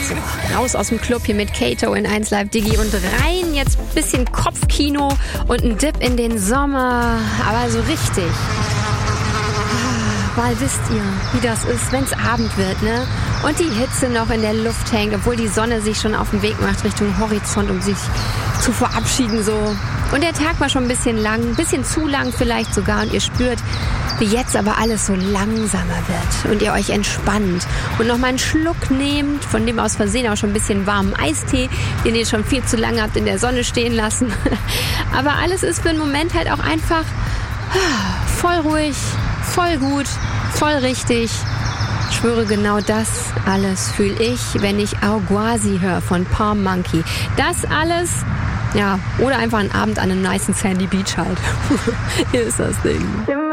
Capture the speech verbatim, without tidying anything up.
So, raus aus dem Club hier mit Kato in eins Live Digi und rein jetzt bisschen Kopfkino und ein Dip in den Sommer, aber so richtig. Weil wisst ihr, wie das ist, wenn es Abend wird, ne? Und die Hitze noch in der Luft hängt, obwohl die Sonne sich schon auf den Weg macht Richtung Horizont, um sich zu verabschieden so. Und der Tag war schon ein bisschen lang, ein bisschen zu lang vielleicht sogar. Und ihr spürt, wie jetzt aber alles so langsamer wird und ihr euch entspannt und nochmal einen Schluck nehmt, von dem aus Versehen auch schon ein bisschen warmen Eistee, den ihr schon viel zu lange habt in der Sonne stehen lassen. Aber alles ist für einen Moment halt auch einfach voll ruhig, voll gut, voll richtig. Ich schwöre, genau das alles fühle ich, wenn ich Aguasi höre von Palm Monkey. Das alles, ja, oder einfach einen Abend an einem nicen Sandy Beach halt. Hier ist das Ding.